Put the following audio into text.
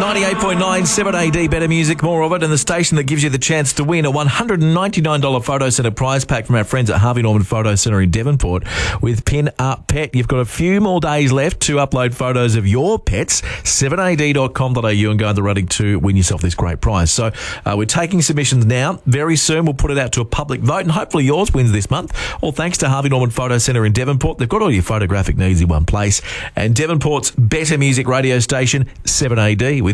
98.9 7AD Better Music, more of it, and the station that gives you the chance to win a $199 Photo Centre prize pack from our friends at Harvey Norman Photo Centre in Devonport with Pin Up Pet. You've got a few more days left to upload photos of your pets, 7ad.com.au, and go on the running to win yourself this great prize. So we're taking submissions now. Very soon we'll put it out to a public vote, and hopefully yours wins this month. All thanks to Harvey Norman Photo Centre in Devonport. They've got all your photographic needs in one place. And Devonport's better music radio station, 7AD, with